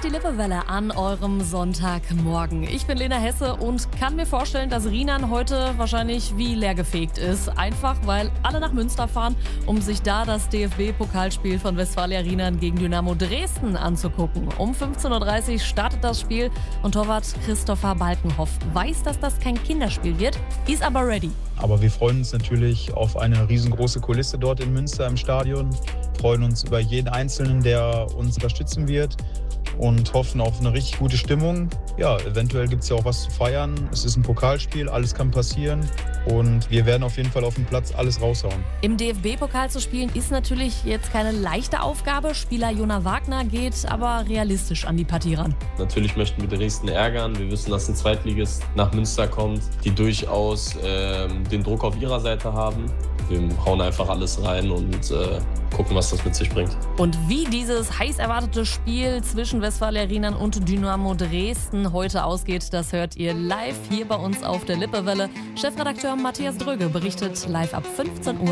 die Lippewelle an eurem Sonntagmorgen. Ich bin Lena Hesse und kann mir vorstellen, dass Rienan heute wahrscheinlich wie leergefegt ist. Einfach, weil alle nach Münster fahren, um sich da das DFB-Pokalspiel von Westfalia Rienan gegen Dynamo Dresden anzugucken. Um 15.30 Uhr startet das Spiel und Torwart Christopher Balkenhoff weiß, dass das kein Kinderspiel wird, ist aber ready. Aber wir freuen uns natürlich auf eine riesengroße Kulisse dort in Münster im Stadion. Freuen uns über jeden Einzelnen, der uns unterstützen wird und hoffen auf eine richtig gute Stimmung. Ja, eventuell gibt es ja auch was zu feiern. Es ist ein Pokalspiel, alles kann passieren und wir werden auf jeden Fall auf dem Platz alles raushauen. Im DFB-Pokal zu spielen ist natürlich jetzt keine leichte Aufgabe. Spieler Jona Wagner geht aber realistisch an die Partie ran. Natürlich möchten wir Dresden ärgern. Wir wissen, dass ein Zweitligist nach Münster kommt, die durchaus den Druck auf ihrer Seite haben. Wir hauen einfach alles rein und gucken, was das mit sich bringt. Und wie dieses heiß erwartete Spiel zwischen Westfalia Rienan und Dynamo Dresden heute ausgeht, das hört ihr live hier bei uns auf der Lippewelle. Chefredakteur Matthias Dröge berichtet live ab 15 Uhr